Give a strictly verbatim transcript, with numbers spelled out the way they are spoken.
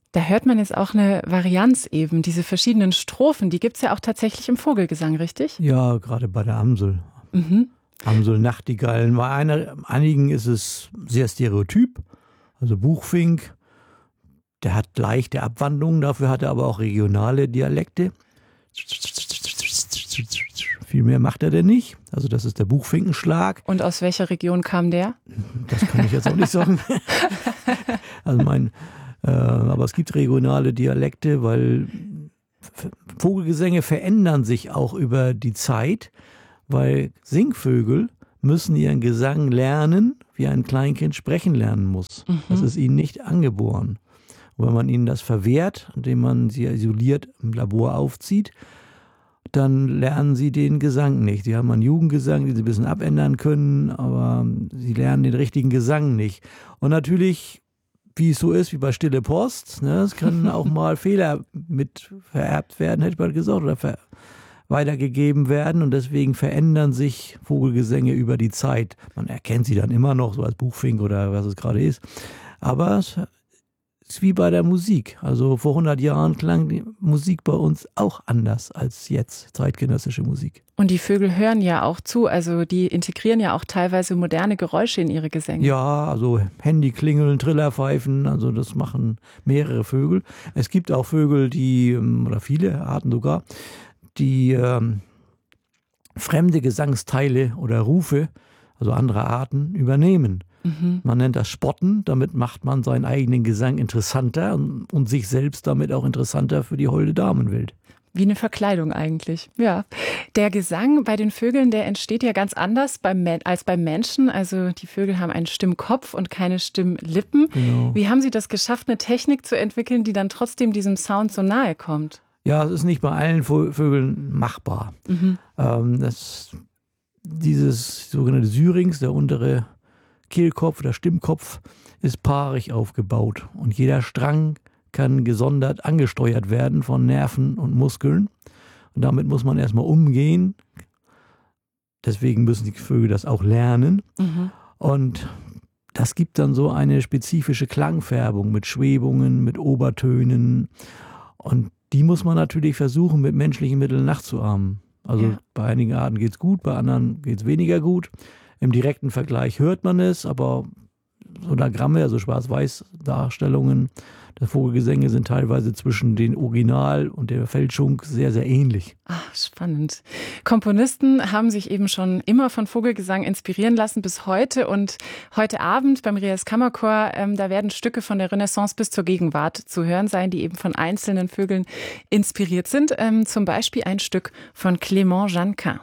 Da hört man jetzt auch eine Varianz eben, diese verschiedenen Strophen, die gibt es ja auch tatsächlich im Vogelgesang, richtig? Ja, gerade bei der Amsel. Mhm. Amsel, Nachtigallen. Bei einer, einigen ist es sehr stereotyp, also Buchfink, der hat leichte Abwandlungen, dafür hat er aber auch regionale Dialekte. Viel mehr macht er denn nicht. Also das ist der Buchfinkenschlag. Und aus welcher Region kam der? Das kann ich jetzt auch nicht sagen. Also mein, äh, aber es gibt regionale Dialekte, weil Vogelgesänge verändern sich auch über die Zeit, weil Singvögel müssen ihren Gesang lernen, wie ein Kleinkind sprechen lernen muss. Mhm. Das ist ihnen nicht angeboren. Und wenn man ihnen das verwehrt, indem man sie isoliert im Labor aufzieht, dann lernen sie den Gesang nicht. Sie haben einen Jugendgesang, den sie ein bisschen abändern können, aber sie lernen den richtigen Gesang nicht. Und natürlich, wie es so ist, wie bei Stille Post, ne, es können auch mal Fehler mit vererbt werden, hätte man gesagt, oder ver- weitergegeben werden. Und deswegen verändern sich Vogelgesänge über die Zeit. Man erkennt sie dann immer noch, so als Buchfink oder was es gerade ist. Aber es ist wie bei der Musik. Also vor hundert Jahren klang die Musik bei uns auch anders als jetzt, zeitgenössische Musik. Und die Vögel hören ja auch zu, also die integrieren ja auch teilweise moderne Geräusche in ihre Gesänge. Ja, also Handyklingeln, Trillerpfeifen, also das machen mehrere Vögel. Es gibt auch Vögel, die, oder viele Arten sogar, die ähm, fremde Gesangsteile oder Rufe, also andere Arten, übernehmen. Mhm. Man nennt das Spotten, damit macht man seinen eigenen Gesang interessanter und, und sich selbst damit auch interessanter für die holde Damenwelt. Wie eine Verkleidung eigentlich, ja. Der Gesang bei den Vögeln, der entsteht ja ganz anders beim, als beim Menschen. Also die Vögel haben einen Stimmkopf und keine Stimmlippen. Genau. Wie haben Sie das geschafft, eine Technik zu entwickeln, die dann trotzdem diesem Sound so nahe kommt? Ja, es ist nicht bei allen Vögeln machbar. Mhm. Ähm, das, dieses sogenannte Syrinx, der untere Kehlkopf, der Stimmkopf, ist paarig aufgebaut. Und jeder Strang kann gesondert angesteuert werden von Nerven und Muskeln. Und damit muss man erstmal umgehen. Deswegen müssen die Vögel das auch lernen. Mhm. Und das gibt dann so eine spezifische Klangfärbung mit Schwebungen, mit Obertönen. Und die muss man natürlich versuchen, mit menschlichen Mitteln nachzuahmen. Also ja. Bei einigen Arten geht es gut, bei anderen geht es weniger gut. Im direkten Vergleich hört man es, aber Sonogramme, also Schwarz-Weiß-Darstellungen der Vogelgesänge sind teilweise zwischen den Original und der Fälschung sehr, sehr ähnlich. Ach, spannend. Komponisten haben sich eben schon immer von Vogelgesang inspirieren lassen bis heute. Und heute Abend beim Rias Kammerchor, ähm, da werden Stücke von der Renaissance bis zur Gegenwart zu hören sein, die eben von einzelnen Vögeln inspiriert sind. Ähm, zum Beispiel ein Stück von Clément Jeannequin.